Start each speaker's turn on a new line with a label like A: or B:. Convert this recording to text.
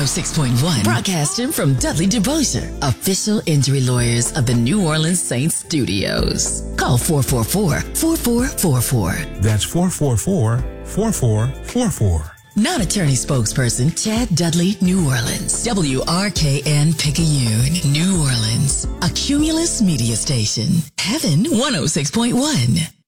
A: 106.1, broadcasting from Dudley DeBosier, official injury lawyers of the New Orleans Saints Studios. Call 444-4444.
B: That's 444-4444.
A: Non-attorney spokesperson Chad Dudley, New Orleans. WRKN Picayune, New Orleans. A Cumulus media station. Heaven 106.1.